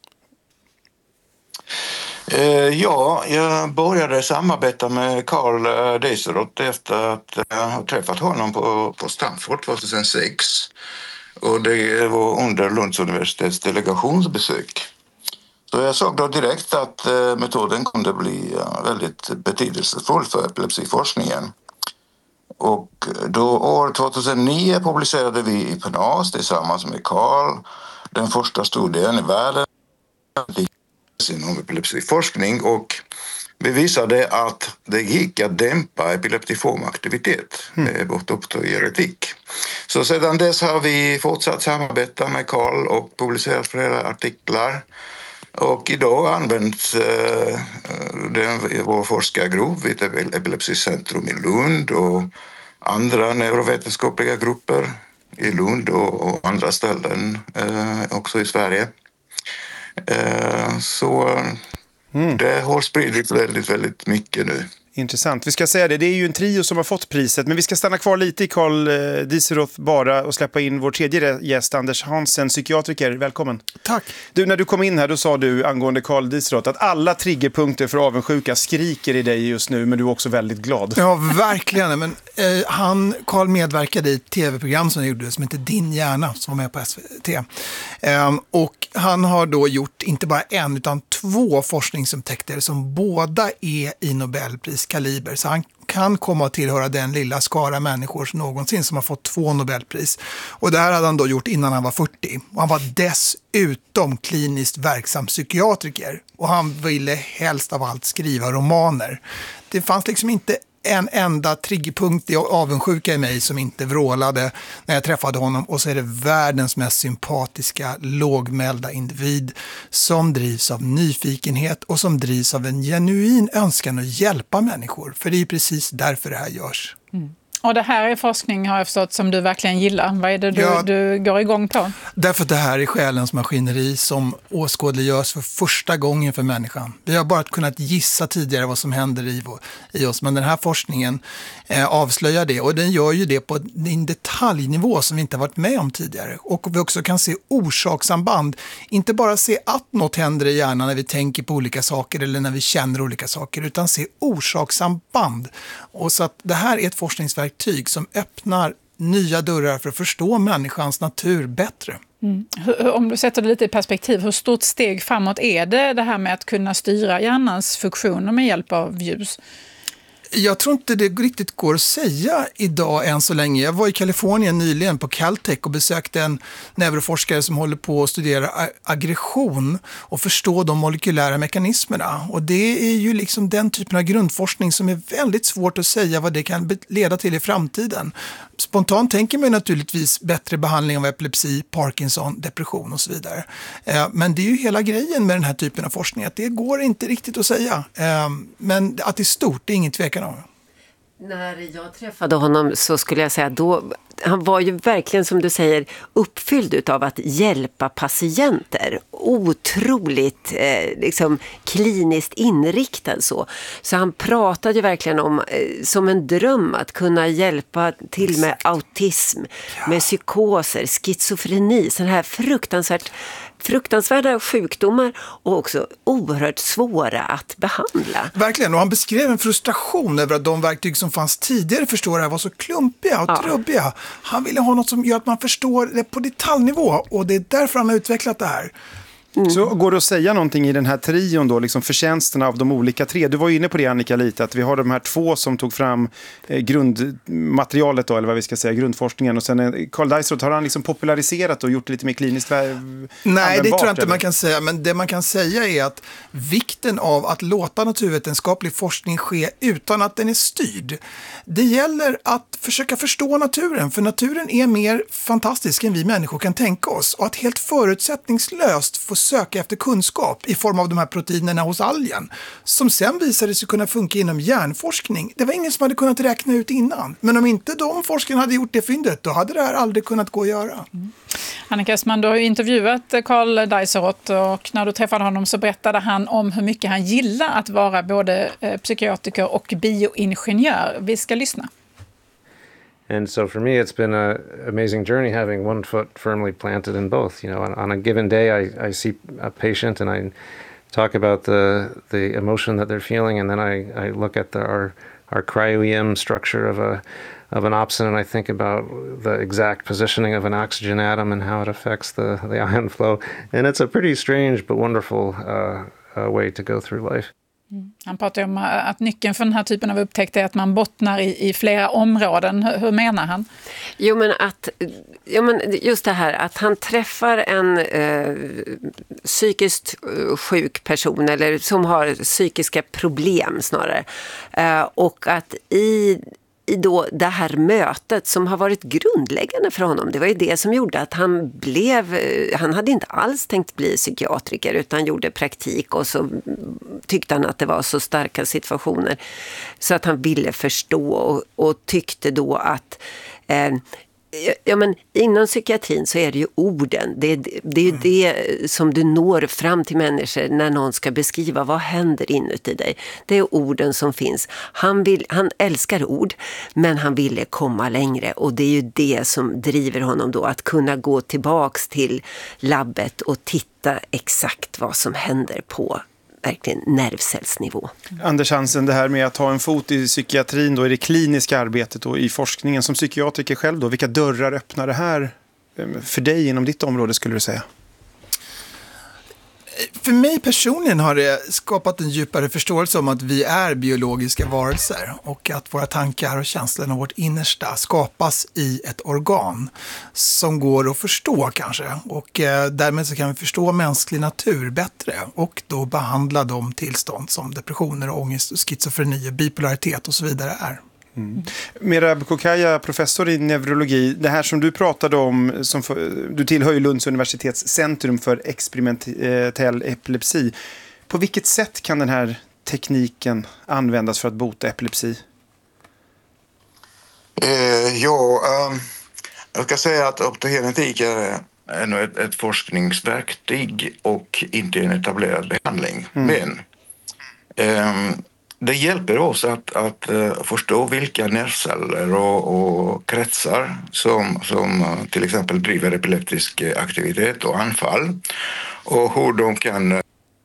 Ja, jag började samarbeta med Carl Dieseroth efter att ha träffat honom på Stanford 2006. Och det var under Lunds universitets delegationsbesök. Så jag såg då direkt att metoden kunde bli väldigt betydelsefull för epilepsiforskningen. Och då år 2009 publicerade vi i PNAS tillsammans med Carl den första studien i världen inom epilepsiforskning, och vi visade att det gick att dämpa epileptiform aktivitet med vårt optogenetik. Så sedan dess har vi fortsatt samarbeta med Carl och publicerat flera artiklar. Och idag används vår forskargrupp vid Epilepsicentrum i Lund och andra neurovetenskapliga grupper i Lund och andra ställen också i Sverige. Så det har spridit väldigt, väldigt mycket nu. Intressant. Vi ska säga det är ju en trio som har fått priset, men vi ska stanna kvar lite i Carl Dieseroth bara och släppa in vår tredje gäst, Anders Hansen, psykiatriker. Välkommen. Tack. Du, när du kom in här då sa du angående Carl Dieseroth att alla triggerpunkter för avundsjuka skriker i dig just nu, men du är också väldigt glad. Ja, verkligen. Men Carl medverkade i ett tv-program som jag gjorde som heter Din hjärna, som var med på SVT. Och han har då gjort inte bara en utan 2 forskningsupptäckter som båda är i Nobelpriskaliber. Så han kan komma att tillhöra den lilla skara människor som någonsin som har fått 2 Nobelpris. Och det här hade han då gjort innan han var 40. Och han var dessutom kliniskt verksam psykiatriker. Och han ville helst av allt skriva romaner. Det fanns liksom inte en enda triggerpunkt i avundsjuka i mig som inte vrålade när jag träffade honom. Och så är det världens mest sympatiska, lågmälda individ som drivs av nyfikenhet och som drivs av en genuin önskan att hjälpa människor. För det är precis därför det här görs. Mm. Och det här är forskning, har jag förstått, som du verkligen gillar. Vad är det du går igång på? Därför att det här är själens maskineri som åskådliggörs för första gången för människan. Vi har bara kunnat gissa tidigare vad som händer i oss, men den här forskningen avslöjar det. Och den gör ju det på en detaljnivå som vi inte har varit med om tidigare. Och vi också kan se orsakssamband. Inte bara se att något händer i hjärnan när vi tänker på olika saker eller när vi känner olika saker, utan se orsakssamband. Och så att det här är ett forskningsverktyg som öppnar nya dörrar för att förstå människans natur bättre. Om du sätter det lite i perspektiv, hur stort steg framåt är det här med att kunna styra hjärnans funktioner med hjälp av ljus? Jag tror inte det riktigt går att säga idag än så länge. Jag var i Kalifornien nyligen på Caltech och besökte en neuroforskare som håller på att studera aggression och förstå de molekylära mekanismerna. Och det är ju liksom den typen av grundforskning som är väldigt svårt att säga vad det kan leda till i framtiden. Spontant tänker man naturligtvis bättre behandling av epilepsi, Parkinson, depression och så vidare. Men det är ju hela grejen med den här typen av forskning, att det går inte riktigt att säga. Men att det är stort, det är ingen tvekan om. När jag träffade honom så skulle jag säga då, han var ju verkligen som du säger uppfylld utav att hjälpa patienter. Otroligt liksom kliniskt inriktad så. Så han pratade ju verkligen om som en dröm att kunna hjälpa till med autism, med psykoser, schizofreni, sån här fruktansvärda sjukdomar och också oerhört svåra att behandla. Verkligen, och han beskrev en frustration över att de verktyg som fanns tidigare förstår det här var så klumpiga och trubbiga. Han ville ha något som gör att man förstår det på detaljnivå, och det är därför han har utvecklat det här. Så går det att säga någonting i den här trion då, liksom förtjänsterna av de olika 3? Du var ju inne på det, Annika, lite, att vi har de här 2 som tog fram grundmaterialet då, eller vad vi ska säga, grundforskningen, och sen Carl Dieseroth, har han liksom populariserat och gjort det lite mer kliniskt Nej, det tror jag inte man kan säga, men det man kan säga är att vikten av att låta naturvetenskaplig forskning ske utan att den är styrd. Det gäller att försöka förstå naturen, för naturen är mer fantastisk än vi människor kan tänka oss, och att helt förutsättningslöst få söka efter kunskap i form av de här proteinerna hos algen som sen visade sig kunna funka inom hjärnforskning. Det var ingen som hade kunnat räkna ut innan. Men om inte de forskarna hade gjort det fyndet, då hade det här aldrig kunnat gå att göra. Annika Östman, du har ju intervjuat Karl Deisseroth och när du träffade honom så berättade han om hur mycket han gillar att vara både psykiatriker och bioingenjör. Vi ska lyssna. And so for me, it's been an amazing journey having one foot firmly planted in both. You know, on a given day, I see a patient and I talk about the emotion that they're feeling, and then I look at our cryo-EM structure of an opsin, and I think about the exact positioning of an oxygen atom and how it affects the ion flow. And it's a pretty strange but wonderful way to go through life. Han pratar om att nyckeln för den här typen av upptäckt är att man bottnar i flera områden. Hur menar han? Jo, men just det här att han träffar en psykiskt sjuk person eller som har psykiska problem snarare. Och att i då det här mötet som har varit grundläggande för honom, det var ju det som gjorde att han hade inte alls tänkt bli psykiatriker utan gjorde praktik och så tyckte han att det var så starka situationer så att han ville förstå och tyckte då att men inom psykiatrin så är det ju orden. Det är ju det som du når fram till människor när någon ska beskriva vad händer inuti dig. Det är orden som finns. Han älskar ord, men han ville komma längre och det är ju det som driver honom då att kunna gå tillbaks till labbet och titta exakt vad som händer på verkligen nervcellsnivå. Anders Hansen, det här med att ha en fot i psykiatrin då, i det kliniska arbetet och i forskningen som psykiatriker själv då, vilka dörrar öppnar det här för dig inom ditt område skulle du säga? För mig personligen har det skapat en djupare förståelse om att vi är biologiska varelser och att våra tankar och känslor och vårt innersta skapas i ett organ som går att förstå kanske. Och därmed så kan vi förstå mänsklig natur bättre och då behandla de tillstånd som depressioner, ångest, schizofreni, bipolaritet och så vidare är. Merab Kokaya, professor i neurologi, det här som du pratade om, du tillhör ju Lunds universitets centrum för experimentell epilepsi. På vilket sätt kan den här tekniken användas för att bota epilepsi? Jag ska säga att optogenetik är ett forskningsverktyg och inte en etablerad behandling. Men det hjälper oss att förstå vilka nervceller och kretsar som till exempel driver epileptisk aktivitet och anfall och hur de kan...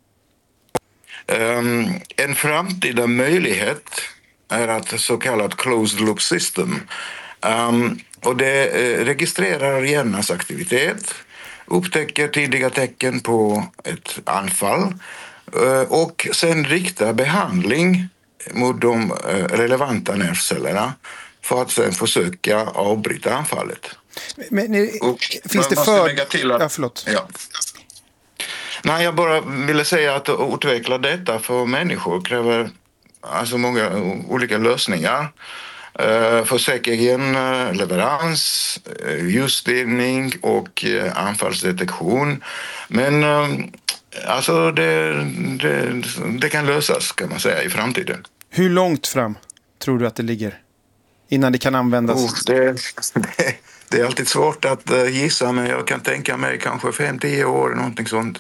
En framtida möjlighet är ett så kallat closed loop system. Och det registrerar hjärnans aktivitet, upptäcker tidiga tecken på ett anfall och sen riktar behandling mot de relevanta nervcellerna för att sen försöka avbryta anfallet. Men finns det förlåt. Ja. Nej, jag bara ville säga att utveckla detta för människor kräver alltså många olika lösningar. För säkerligen leverans, ljusstyrning och anfallsdetektion. Men alltså det kan lösas kan man säga i framtiden. Hur långt fram tror du att det ligger innan det kan användas? Det är alltid svårt att gissa, men jag kan tänka mig kanske 5-10 år eller någonting sånt.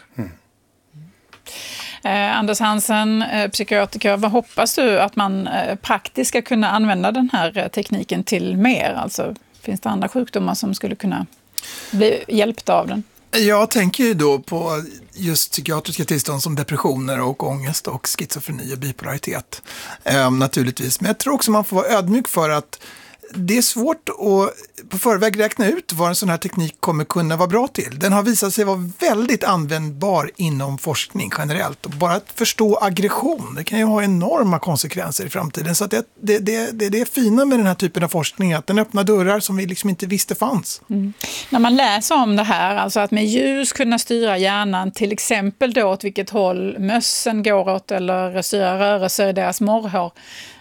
Anders Hansen, psykiatriker, vad hoppas du att man praktiskt ska kunna använda den här tekniken till mer? Alltså, finns det andra sjukdomar som skulle kunna bli hjälpta av den? Jag tänker ju då på just psykiatriska tillstånd som depressioner och ångest och schizofreni och bipolaritet naturligtvis. Men jag tror också man får vara ödmjuk för att det är svårt att på förväg räkna ut vad en sån här teknik kommer kunna vara bra till. Den har visat sig vara väldigt användbar inom forskning generellt. Och bara att förstå aggression, det kan ju ha enorma konsekvenser i framtiden. Så att det är fina med den här typen av forskning, att den öppnar dörrar som vi liksom inte visste fanns. När man läser om det här, alltså att med ljus kunna styra hjärnan, till exempel då åt vilket håll mössen går åt eller styra rörelser i deras morrhår.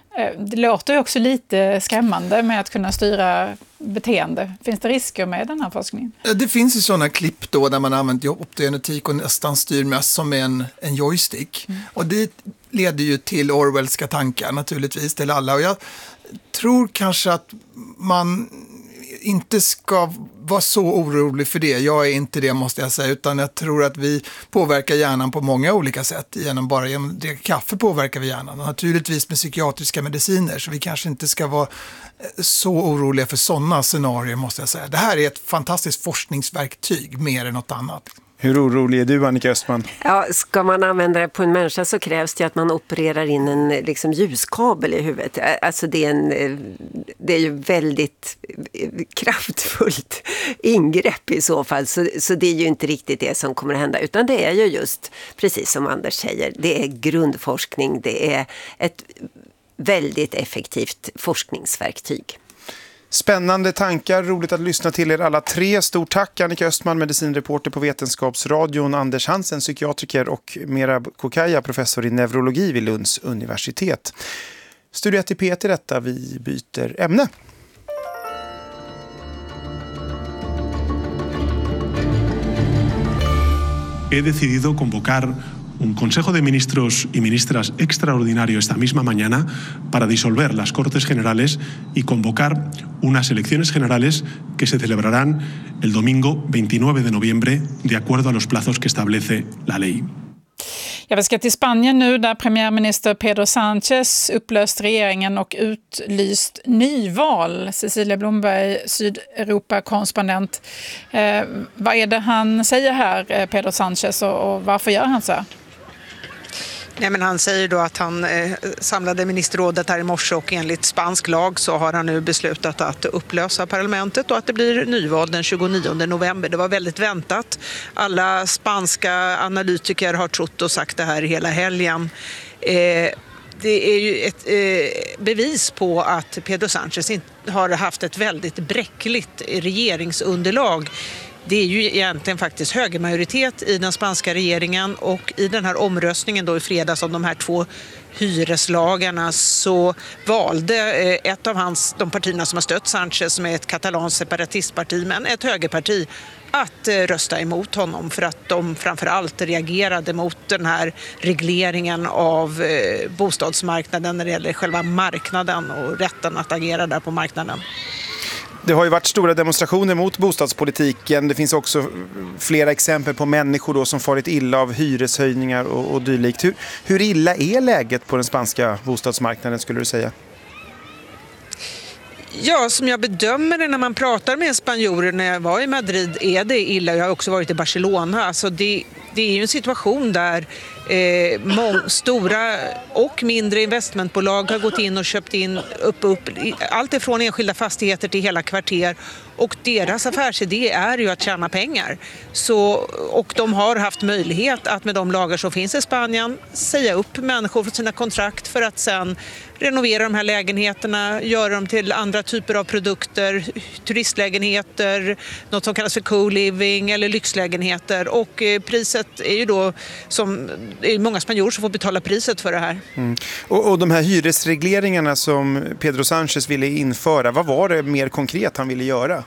Det låter ju också lite skrämmande med att kunna styra beteende. Finns det risker med den här forskningen? Det finns ju sådana klipp då där man använt optogenetik och nästan styr mest som en joystick. Och det leder ju till Orwellska tankar naturligtvis till alla. Och jag tror kanske att man inte ska vara så orolig för det. Jag är inte det, måste jag säga, utan jag tror att vi påverkar hjärnan på många olika sätt. Genom att dricka kaffe påverkar vi hjärnan. Och naturligtvis med psykiatriska mediciner, så vi kanske inte ska vara så oroliga för sådana scenarier, måste jag säga. Det här är ett fantastiskt forskningsverktyg mer än något annat. Hur orolig är du, Annika Östman? Ja, ska man använda det på en människa så krävs det att man opererar in en ljuskabel i huvudet. Alltså det är ju väldigt kraftfullt ingrepp i så fall. Så det är ju inte riktigt det som kommer att hända. Utan det är ju just, precis som Anders säger, det är grundforskning. Det är ett väldigt effektivt forskningsverktyg. Spännande tankar, roligt att lyssna till er alla tre. Stort tack Annika Östman, medicinreporter på Vetenskapsradion, Anders Hansen, psykiatriker, och Merab Kokaya, professor i neurologi vid Lunds universitet. Studio 1 i P1 i detta, vi byter ämne. He decidido convocar un Consejo de Ministros y Ministras extraordinario esta misma mañana para disolver las Cortes Generales y convocar unas elecciones generales que se celebrarán el domingo 29 de noviembre de acuerdo a los plazos que establece la ley. Vi ska till Spanien nu, där premiärminister Pedro Sánchez upplöst regeringen och utlyst nyval. Cecilia Blomberg, Sydeuropa-korrespondent. Vad är det han säger här, Pedro Sánchez, och varför gör han så? Nej, men han säger då att han samlade ministerrådet här i morse, och enligt spansk lag så har han nu beslutat att upplösa parlamentet och att det blir nyval den 29 november. Det var väldigt väntat. Alla spanska analytiker har trott och sagt det här hela helgen. Det är ju ett bevis på att Pedro Sánchez har haft ett väldigt bräckligt regeringsunderlag. Det är ju egentligen faktiskt högermajoritet i den spanska regeringen, och i den här omröstningen då i fredags om de här två hyreslagarna så valde ett av de partierna som har stött Sánchez, som är ett katalanskt separatistparti men ett högerparti, att rösta emot honom för att de framförallt reagerade mot den här regleringen av bostadsmarknaden när det gäller själva marknaden och rätten att agera där på marknaden. Det har ju varit stora demonstrationer mot bostadspolitiken. Det finns också flera exempel på människor då som farit illa av hyreshöjningar och dylikt. Hur illa är läget på den spanska bostadsmarknaden, skulle du säga? Ja, som jag bedömer det när man pratar med spanjorer när jag var i Madrid är det illa. Jag har också varit i Barcelona. Alltså det är ju en situation där stora och mindre investmentbolag har gått in och köpt in upp allt ifrån enskilda fastigheter till hela kvarter, och deras affärsidé är ju att tjäna pengar. Och de har haft möjlighet att med de lagar som finns i Spanien säga upp människor från sina kontrakt för att sen renovera de här lägenheterna, göra dem till andra typer av produkter, turistlägenheter, något som kallas för co-living eller lyxlägenheter, och priset är ju då som det är många spanjorer som får betala priset för det här. Mm. Och de här hyresregleringarna som Pedro Sánchez ville införa, vad var det mer konkret han ville göra?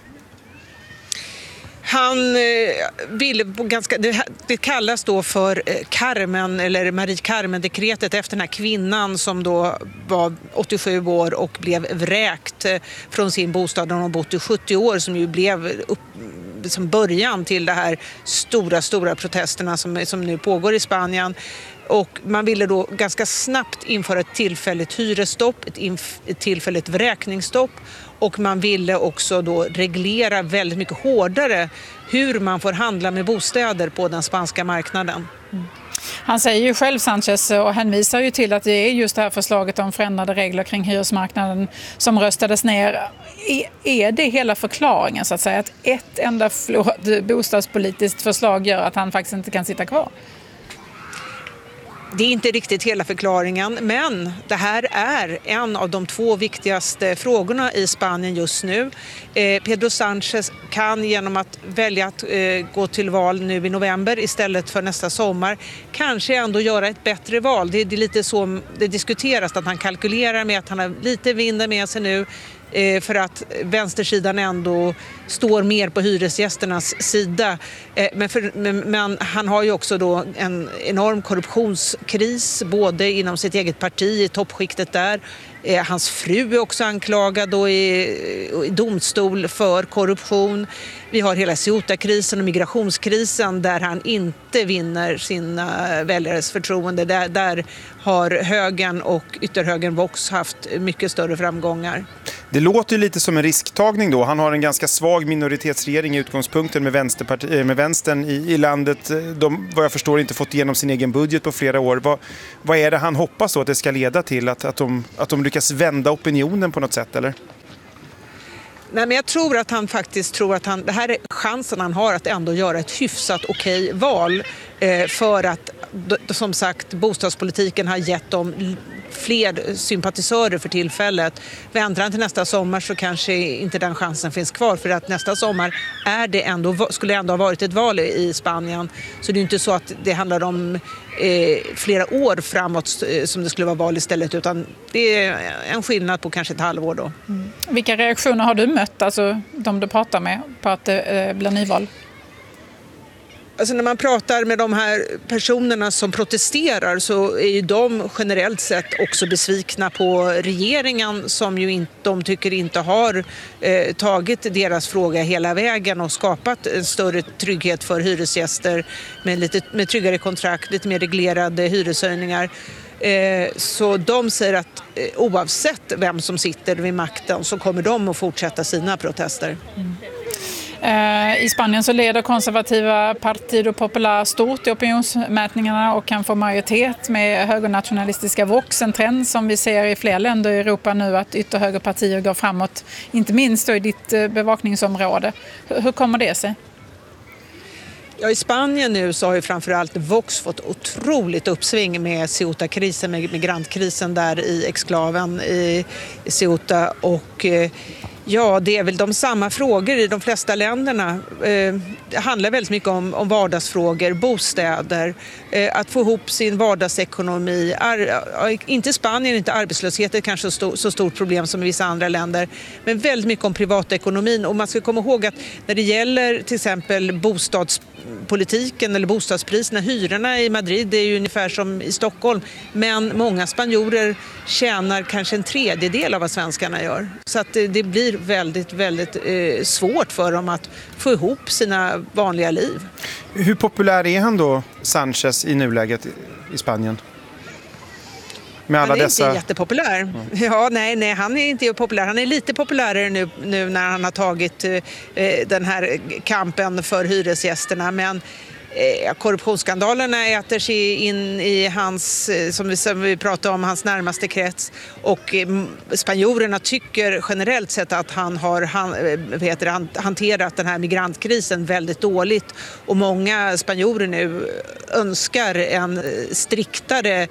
Han ville det kallas då för Carmen eller Marie Carmen-dekretet efter den här kvinnan som då var 87 år och blev vräkt från sin bostad när hon bott i 70 år, som ju blev som början till det här stora protesterna som nu pågår i Spanien. Och man ville då ganska snabbt införa ett tillfälligt hyresstopp, ett tillfälligt vräkningsstopp, och man ville också då reglera väldigt mycket hårdare hur man får handla med bostäder på den spanska marknaden. Han säger ju själv, Sanchez, och hänvisar ju till att det är just det här förslaget om förändrade regler kring hyresmarknaden som röstades ner. Är det hela förklaringen, så att säga, att ett enda bostadspolitiskt förslag gör att han faktiskt inte kan sitta kvar? Det är inte riktigt hela förklaringen, men det här är en av de 2 viktigaste frågorna i Spanien just nu. Pedro Sánchez kan genom att välja att gå till val nu i november istället för nästa sommar kanske ändå göra ett bättre val. Det är lite så det diskuteras, att han kalkylerar med att han har lite vind med sig nu för att vänstersidan ändå står mer på hyresgästernas sida. Men han har ju också då en enorm korruptionskris både inom sitt eget parti, i toppskiktet där. Hans fru är också anklagad då i domstol för korruption. Vi har hela Ceuta-krisen och migrationskrisen där han inte vinner sina väljares förtroende. Där har högern och ytterhögern Vox haft mycket större framgångar. Det låter ju lite som en risktagning då. Han har en ganska svag minoritetsregering i utgångspunkten med vänstern i landet. De, vad jag förstår, inte fått igenom sin egen budget på flera år. Vad är det han hoppas då att det ska leda till? Att de lyckas vända opinionen på något sätt, eller? Nej, men jag tror att han faktiskt tror att det här är chansen han har att ändå göra ett hyfsat okej val. För att, som sagt, bostadspolitiken har gett dem fler sympatisörer för tillfället. Vänder han till nästa sommar så kanske inte den chansen finns kvar, för att nästa sommar skulle ändå ha varit ett val i Spanien. Så det är inte så att det handlar om flera år framåt som det skulle vara val istället, utan det är en skillnad på kanske ett halvår då. Mm. Vilka reaktioner har du mött, alltså de du pratar med, på att det blir nyval? Alltså när man pratar med de här personerna som protesterar så är ju de generellt sett också besvikna på regeringen som ju de tycker inte har tagit deras fråga hela vägen och skapat en större trygghet för hyresgäster med tryggare kontrakt, lite mer reglerade hyreshöjningar. Så de säger att oavsett vem som sitter vid makten så kommer de att fortsätta sina protester. Mm. I Spanien så leder konservativa Partido Popular stort i opinionsmätningarna och kan få majoritet med högernationalistiska Vox. En trend som vi ser i fler länder i Europa nu, att ytterhögerpartier går framåt, inte minst då i ditt bevakningsområde. Hur kommer det sig? Ja, i Spanien nu så har ju framförallt Vox fått otroligt uppsving med Ceuta-krisen, med migrantkrisen där i exklaven i Ceuta, och ja, det är väl de samma frågor i de flesta länderna. Det handlar väldigt mycket om vardagsfrågor, bostäder, att få ihop sin vardagsekonomi. Inte i Spanien, inte arbetslöshet är kanske så stort problem som i vissa andra länder, men väldigt mycket om privatekonomin. Och man ska komma ihåg att när det gäller till exempel bostadspolitiken eller bostadspriserna, hyrorna i Madrid är ju ungefär som i Stockholm, men många spanjorer tjänar kanske en tredjedel av vad svenskarna gör. Så att det blir väldigt, väldigt svårt för dem att få ihop sina vanliga liv. Hur populär är han då, Sánchez, i nuläget i Spanien? Med alla han är dessa... inte jättepopulär. Mm. Ja, nej, han är inte populär. Han är lite populärare nu när han har tagit den här kampen för hyresgästerna, men korruptionsskandalerna äter sig in i hans, som vi pratade om, hans närmaste krets, och spanjorerna tycker generellt sett att han har hanterat den här migrantkrisen väldigt dåligt, och många spanjorer nu önskar en striktare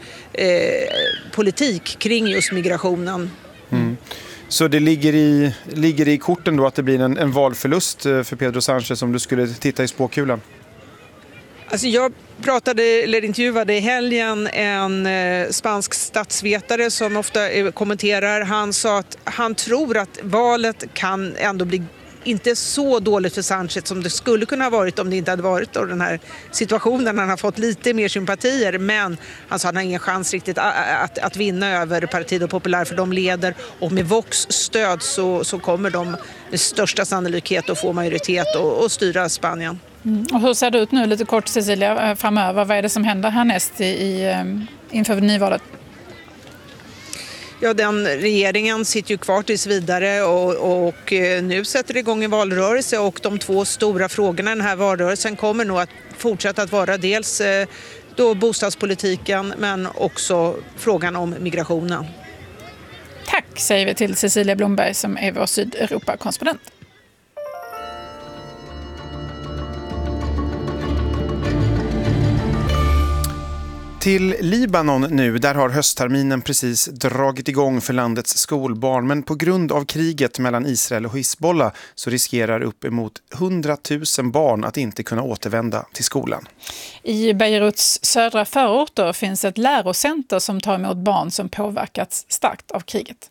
politik kring just migrationen. Mm. Så det ligger i korten då att det blir en valförlust för Pedro Sánchez om du skulle titta i spåkulan? Alltså jag intervjuade i helgen en spansk statsvetare som ofta kommenterar. Han sa att han tror att valet kan ändå bli inte så dåligt för Sánchez som det skulle kunna ha varit om det inte hade varit då den här situationen. Han har fått lite mer sympatier, men han sa att han har ingen chans riktigt att vinna över Partido Popular, för de leder, och med Vox stöd så kommer de med största sannolikhet att få majoritet och styra Spanien. Mm. Och hur ser det ut nu, lite kort Cecilia, framöver? Vad är det som händer härnäst inför nyvalet? Ja, den regeringen sitter ju kvar tills vidare och nu sätter det igång en valrörelse, och de 2 stora frågorna i den här valrörelsen kommer nog att fortsätta att vara dels då bostadspolitiken, men också frågan om migrationen. Tack säger vi till Cecilia Blomberg som är vår Sydeuropa-korrespondent. Till Libanon nu, där har höstterminen precis dragit igång för landets skolbarn. Men på grund av kriget mellan Israel och Hizbollah så riskerar uppemot 100 000 barn att inte kunna återvända till skolan. I Beiruts södra förorter finns ett lärocenter som tar emot barn som påverkats starkt av kriget.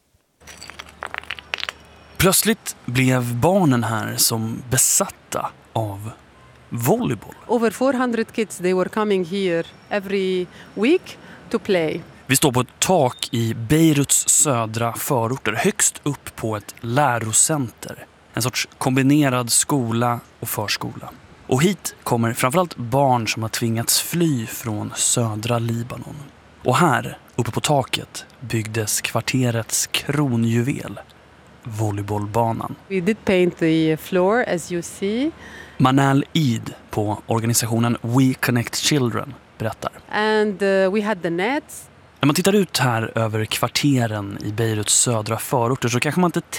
Plötsligt blev barnen här som besatta av volleyboll. Over 400 kids, they were coming here every week to play. Vi står på ett tak i Beiruts södra förorter, högst upp på ett lärocenter. En sorts kombinerad skola och förskola. Och hit kommer framförallt barn som har tvingats fly från södra Libanon. Och här, uppe på taket, byggdes kvarterets kronjuvel, volleybollbanan. We did paint the floor as you see. Manal Eid på organisationen We Connect Children berättar. And we had the nets. När man tittar ut här över kvarteren i Beiruts södra förorter så kanske man inte